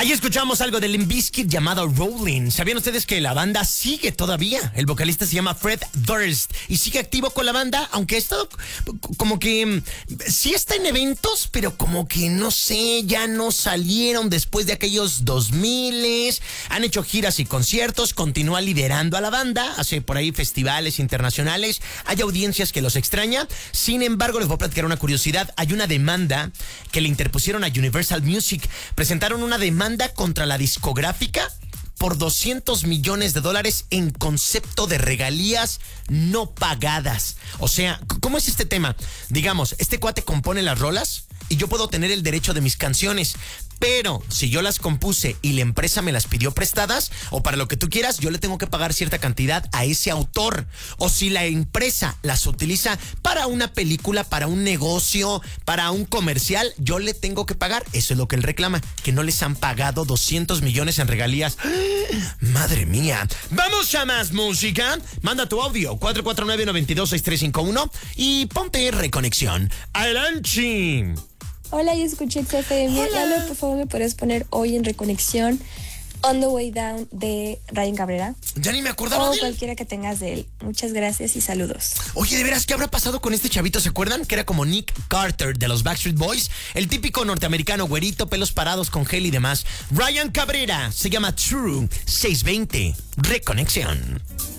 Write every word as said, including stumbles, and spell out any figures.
Ahí escuchamos algo de Limp Bizkit llamado Rolling. ¿Sabían ustedes que la banda sigue todavía? El vocalista se llama Fred Durst y sigue activo con la banda, aunque ha estado como que sí está en eventos, pero como que no sé, ya no salieron después de aquellos dos miles. Han hecho giras y conciertos, continúa liderando a la banda, hace por ahí festivales internacionales, hay audiencias que los extraña. Sin embargo, les voy a platicar una curiosidad. Hay una demanda que le interpusieron a Universal Music. Presentaron una demanda contra la discográfica por doscientos millones de dólares en concepto de regalías no pagadas. O sea, ¿cómo es este tema? Digamos, este cuate compone las rolas y yo puedo tener el derecho de mis canciones, pero si yo las compuse y la empresa me las pidió prestadas o para lo que tú quieras, yo le tengo que pagar cierta cantidad a ese autor. O si la empresa las utiliza para una película, para un negocio, para un comercial, yo le tengo que pagar. Eso es lo que él reclama, que no les han pagado doscientos millones en regalías. Madre mía. Vamos a más música. Manda tu audio cuatro cuatro nueve, nueve dos, seis tres cinco uno y ponte Reconexión. Adelante. Hola, yo escuché X F M. Lalo, por favor, ¿me puedes poner hoy en Reconexión On the Way Down de Ryan Cabrera? Ya ni me acordaba O de él. cualquiera que tengas de él. Muchas gracias y saludos. Oye, de veras, ¿qué habrá pasado con este chavito? ¿Se acuerdan? Que era como Nick Carter de los Backstreet Boys. El típico norteamericano, güerito, pelos parados con gel y demás. Ryan Cabrera, se llama True. seiscientos veinte. Reconexión.